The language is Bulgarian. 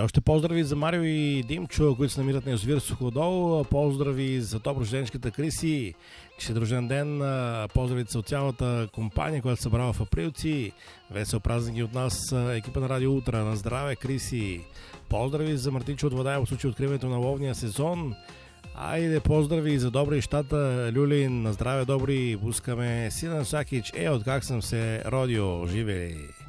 Още поздрави за Марио и Димчо, които се намират на язовир Суходол. Поздрави за топ-рожденската Криси, че е дружен ден. Поздравите са от цялата компания, която се събрала в Априлци. Весел празник и от нас, екипа на Радио Утра. На здраве, Криси! Поздрави за Мартинчо от Владая в случай откриването на ловния сезон. Айде, поздрави за Добри щата, Люлин. На здраве, Добри! Пускаме Синан Сакич. От как съм се родил. Живели!